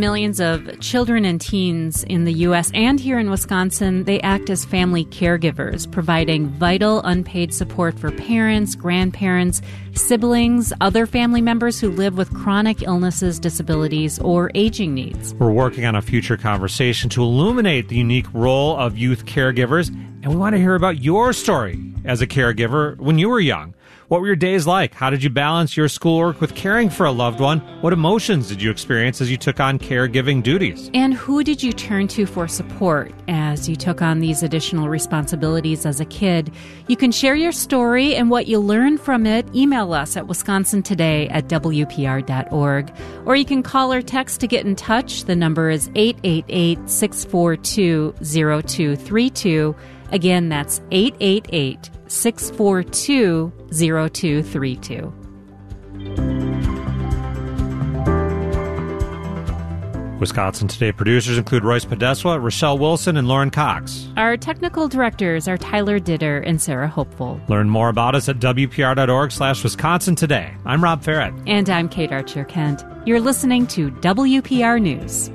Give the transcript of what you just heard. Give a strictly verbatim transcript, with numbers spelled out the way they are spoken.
millions of children and teens in the U S and here in Wisconsin, they act as family caregivers, providing vital unpaid support for parents, grandparents, siblings, other family members who live with chronic illnesses, disabilities, or aging needs. We're working on a future conversation to illuminate the unique role of youth caregivers, and we want to hear about your story as a caregiver when you were young. What were your days like? How did you balance your schoolwork with caring for a loved one? What emotions did you experience as you took on caregiving duties? And who did you turn to for support as you took on these additional responsibilities as a kid? You can share your story and what you learned from it. Email us at wisconsin today at w p r dot org. Or you can call or text to get in touch. The number is eight eight eight, six four two, zero two three two. Again, that's eight eight eight, six four two, zero two three two. Wisconsin Today producers include Royce Podeswa, Rochelle Wilson, and Lauren Cox. Our technical directors are Tyler Ditter and Sarah Hopeful. Learn more about us at w p r dot org slash Wisconsin Today. I'm Rob Farrett. And I'm Kate Archer-Kent. You're listening to W P R News.